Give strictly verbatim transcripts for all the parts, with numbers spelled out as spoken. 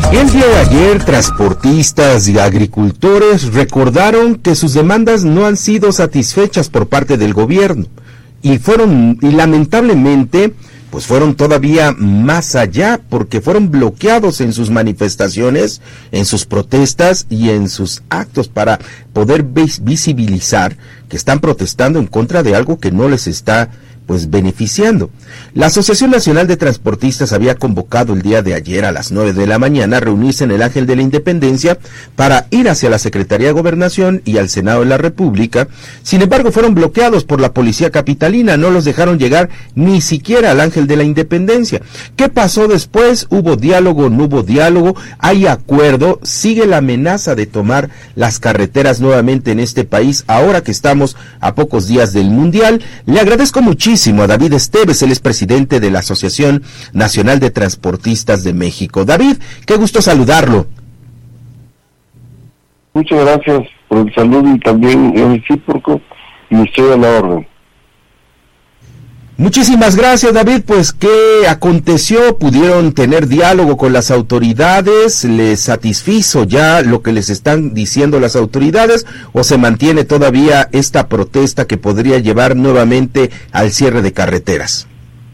El día de ayer, transportistas y agricultores recordaron que sus demandas no han sido satisfechas por parte del gobierno y fueron, y lamentablemente, pues fueron todavía más allá porque fueron bloqueados en sus manifestaciones, en sus protestas y en sus actos para poder vis- visibilizar que están protestando en contra de algo que no les está pues beneficiando. La Asociación Nacional de Transportistas había convocado el día de ayer a las nueve de la mañana a reunirse en el Ángel de la Independencia para ir hacia la Secretaría de Gobernación y al Senado de la República. Sin embargo, fueron bloqueados por la policía capitalina, no los dejaron llegar ni siquiera al Ángel de la Independencia. ¿Qué pasó después? ¿Hubo diálogo? ¿No hubo diálogo? ¿Hay acuerdo? ¿Sigue la amenaza de tomar las carreteras nuevamente en este país ahora que estamos a pocos días del Mundial? Le agradezco muchísimo a David Esteves, él es presidente de la Asociación Nacional de Transportistas de México. David, qué gusto saludarlo. Muchas gracias por el saludo y también el recíproco, y estoy a la orden. Muchísimas gracias, David. Pues, ¿qué aconteció? ¿Pudieron tener diálogo con las autoridades? ¿Les satisfizo ya lo que les están diciendo las autoridades? ¿O se mantiene todavía esta protesta que podría llevar nuevamente al cierre de carreteras?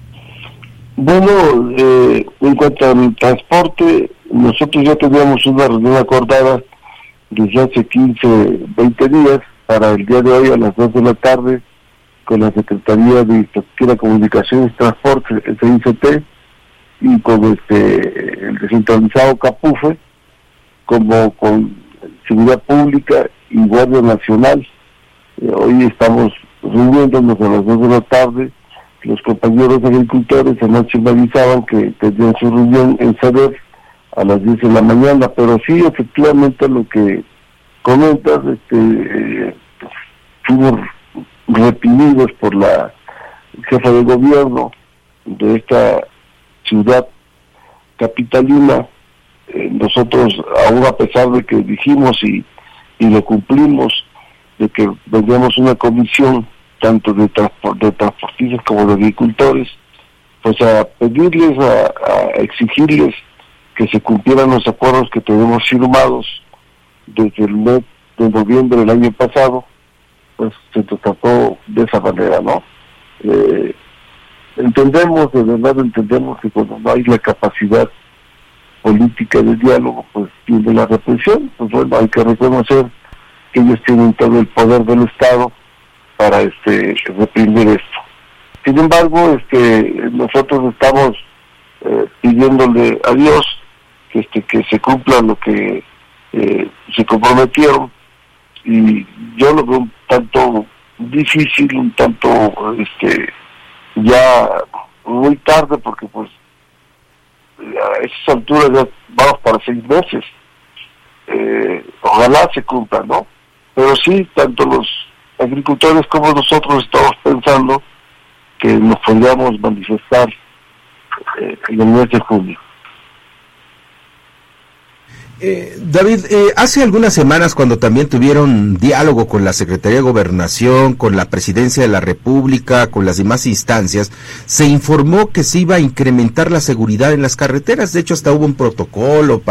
Bueno, eh, en cuanto al transporte, nosotros ya teníamos una reunión acordada desde hace quince, veinte días para el día de hoy a las dos de la tarde con la Secretaría de Infraestructura, Comunicaciones y Transporte, el C I C T, y con este el descentralizado CAPUFE, como con Seguridad Pública y Guardia Nacional. Eh, hoy estamos reuniéndonos a las dos de la tarde. Los compañeros agricultores anoche me avisaban que tendrían su reunión en SEDEF a las diez de la mañana, pero sí, efectivamente, lo que comentas, este, eh, fuimos reprimidos por la jefa de gobierno de esta ciudad capitalina. Eh, nosotros, aún a pesar de que dijimos y, y lo cumplimos, de que vendríamos una comisión tanto de, transport, de transportistas como de agricultores, pues a pedirles, a, a exigirles que se cumplieran los acuerdos que tenemos firmados desde el mes de noviembre del año pasado. Pues se trató de esa manera, ¿no? Eh, entendemos, de verdad entendemos que cuando no hay la capacidad política de diálogo, pues viene la represión. Pues bueno, hay que reconocer que ellos tienen todo el poder del Estado para este reprimir esto. Sin embargo, este nosotros estamos eh, pidiéndole a Dios que este que se cumpla lo que eh, se comprometieron, y yo lo veo un tanto difícil, un tanto este ya muy tarde, porque pues a esas alturas ya vamos para seis meses. Eh, ojalá se cumpla, ¿no? Pero sí, tanto los agricultores como nosotros estamos pensando que nos podríamos manifestar eh, en el mes de junio. Eh, David, eh, hace algunas semanas, cuando también tuvieron diálogo con la Secretaría de Gobernación, con la Presidencia de la República, con las demás instancias, se informó que se iba a incrementar la seguridad en las carreteras. De hecho, hasta hubo un protocolo para